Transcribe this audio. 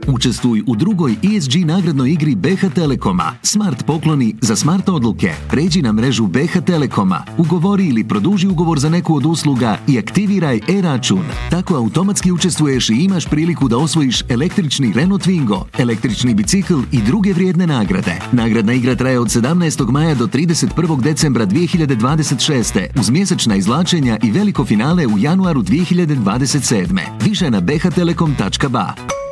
Učestvuj u drugoj ESG nagradnoj igri BH Telekoma. Smart pokloni za smart odluke. Pređi na mrežu BH Telekoma, ugovori ili produži ugovor za neku od usluga i aktiviraj e-račun. Tako automatski učestvuješ i imaš priliku da osvojiš električni Renault Twingo, električni bicikl i druge vrijedne nagrade. Nagradna igra traje od 17. maja do 31. decembra 2026. uz mjesečna izvlačenja i veliko finale u januaru 2027. Više na bhtelekom.ba.